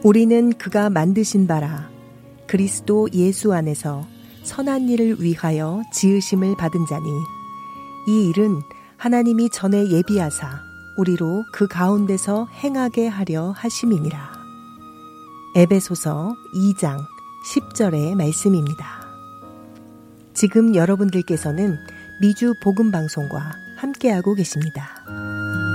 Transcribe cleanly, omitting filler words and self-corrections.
우리는 그가 만드신 바라 그리스도 예수 안에서 선한 일을 위하여 지으심을 받은 자니 이 일은 하나님이 전에 예비하사 우리로 그 가운데서 행하게 하려 하심이니라. 에베소서 2장 10절의 말씀입니다. 지금 여러분들께서는 미주 복음방송과 함께하고 계십니다.